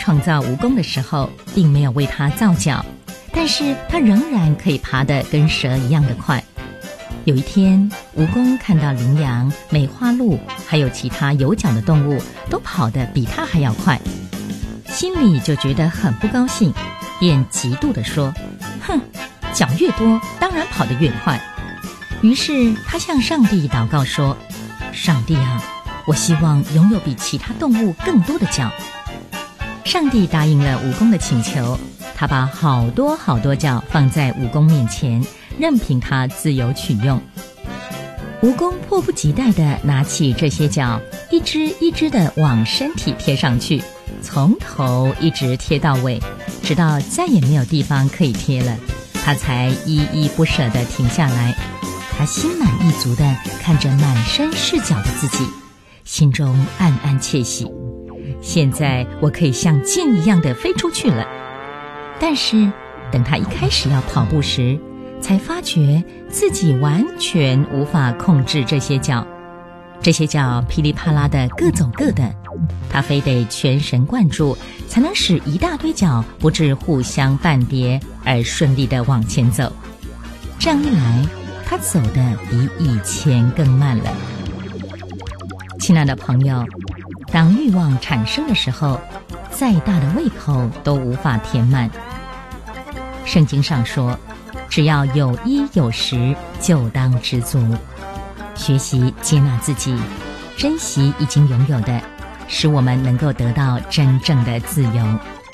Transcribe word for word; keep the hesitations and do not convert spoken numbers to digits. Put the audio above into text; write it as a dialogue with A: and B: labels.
A: 创造蜈蚣的时候，并没有为它造脚，但是它仍然可以爬得跟蛇一样的快。有一天，蜈蚣看到羚羊、梅花鹿还有其他有脚的动物都跑得比它还要快，心里就觉得很不高兴，便嫉妒地说：哼，脚越多，当然跑得越快。于是他向上帝祷告说：上帝啊，我希望拥有比其他动物更多的脚。上帝答应了蜈蚣的请求，他把好多好多脚放在蜈蚣面前，任凭它自由取用。蜈蚣迫不及待地拿起这些脚，一只一只地往身体贴上去，从头一直贴到尾，直到再也没有地方可以贴了，它才依依不舍地停下来。他心满意足地看着满身是脚的自己，心中暗暗窃喜，现在我可以像箭一样地飞出去了。但是等他一开始要跑步时，才发觉自己完全无法控制这些脚，这些脚噼里啪啦的各走各的，他非得全神贯注，才能使一大堆脚不致互相绊跌，而顺利地往前走。这样一来，他走得比以前更慢了。亲爱的朋友，当欲望产生的时候，再大的胃口都无法填满。圣经上说，只要有衣有食，就当知足。学习接纳自己，珍惜已经拥有的，使我们能够得到真正的自由。